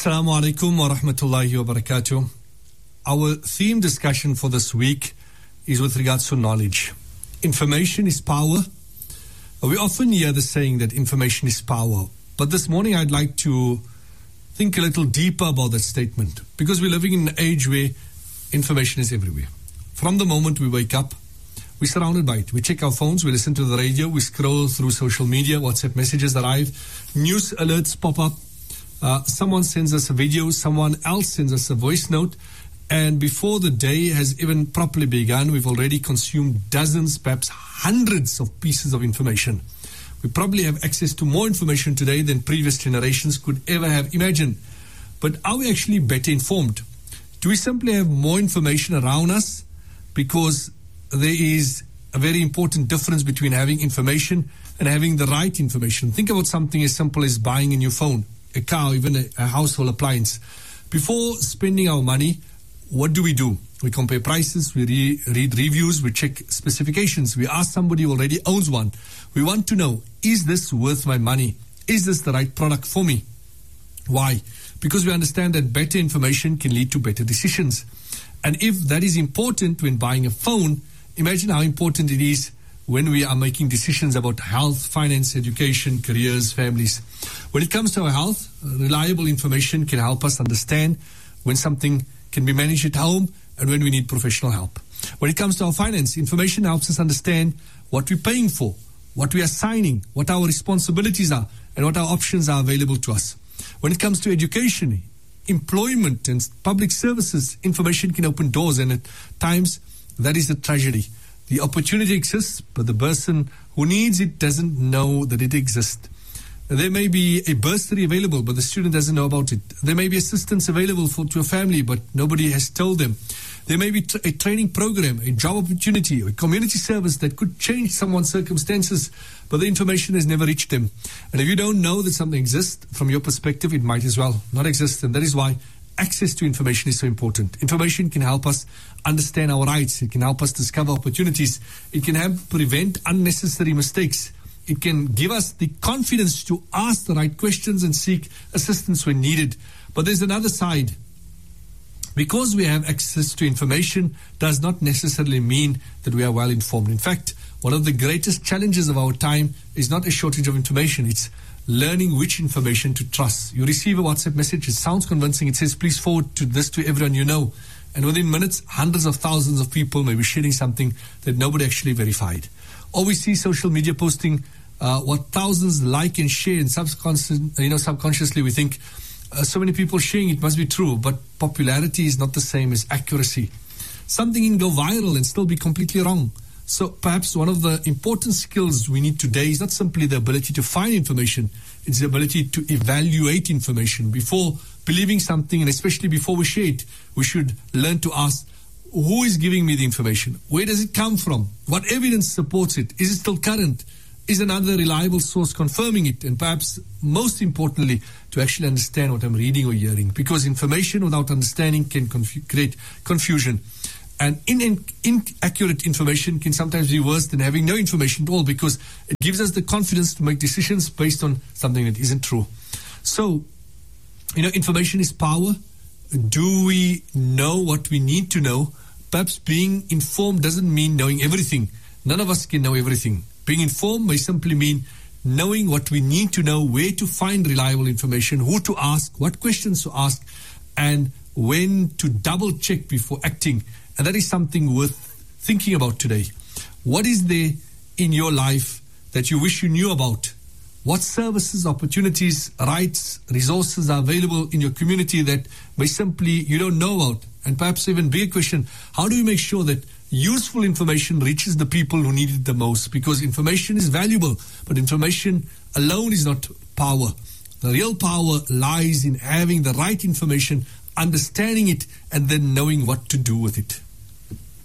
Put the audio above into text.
Assalamu alaikum wa rahmatullahi wa barakatuh. Our theme discussion for this week is with regards to knowledge. Information is power. We often hear the saying that information is power. But this morning I'd like to think a little deeper about that statement, because we're living in an age where information is everywhere. From the moment we wake up, we're surrounded by it. We check our phones, we listen to the radio, we scroll through social media, WhatsApp messages arrive, news alerts pop up. Someone sends us a video, someone else sends us a voice note, and before the day has even properly begun, we've already consumed dozens, perhaps hundreds of pieces of information. We probably have access to more information today than previous generations could ever have imagined. But are we actually better informed? Do we simply have more information around us? Because there is a very important difference between having information and having the right information. Think about something as simple as buying a new phone, a car, even a household appliance. Before spending our money, what do? We compare prices, we read reviews, we check specifications, we ask somebody who already owns one. We want to know, is this worth my money? Is this the right product for me? Why? Because we understand that better information can lead to better decisions. And if that is important when buying a phone, imagine how important it is when we are making decisions about health, finance, education, careers, families. When it comes to our health, reliable information can help us understand when something can be managed at home and when we need professional help. When it comes to our finance, information helps us understand what we're paying for, what we are signing, what our responsibilities are, and what our options are available to us. When it comes to education, employment, and public services, information can open doors, and at times that is a tragedy. The opportunity exists, but the person who needs it doesn't know that it exists. There may be a bursary available, but the student doesn't know about it. There may be assistance available to a family, but nobody has told them. There may be a training program, a job opportunity, or a community service that could change someone's circumstances, but the information has never reached them. And if you don't know that something exists, from your perspective, it might as well not exist. And that is why access to information is so important. Information can help us understand our rights. It can help us discover opportunities. It can prevent unnecessary mistakes. It can give us the confidence to ask the right questions and seek assistance when needed. But there's another side. Because we have access to information does not necessarily mean that we are well informed. In fact, one of the greatest challenges of our time is not a shortage of information. It's learning which information to trust. You receive a WhatsApp message, it sounds convincing, it says, please forward this to everyone you know. And within minutes, hundreds of thousands of people may be sharing something that nobody actually verified. Or we see social media posting what thousands like and share, and subconsciously we think, so many people sharing, it must be true. But popularity is not the same as accuracy. Something can go viral and still be completely wrong. So perhaps one of the important skills we need today is not simply the ability to find information, it's the ability to evaluate information. Before believing something, and especially before we share it, we should learn to ask, who is giving me the information? Where does it come from? What evidence supports it? Is it still current? Is another reliable source confirming it? And perhaps most importantly, to actually understand what I'm reading or hearing, because information without understanding can create confusion. And inaccurate information can sometimes be worse than having no information at all, because it gives us the confidence to make decisions based on something that isn't true. So, information is power. Do we know what we need to know? Perhaps being informed doesn't mean knowing everything. None of us can know everything. Being informed may simply mean knowing what we need to know, where to find reliable information, who to ask, what questions to ask, and when to double check before acting. And that is something worth thinking about today. What is there in your life that you wish you knew about? What services, opportunities, rights, resources are available in your community that may simply you don't know about? And perhaps even bigger question, how do you make sure that useful information reaches the people who need it the most? Because information is valuable, but information alone is not power. The real power lies in having the right information, understanding it, and then knowing what to do with it.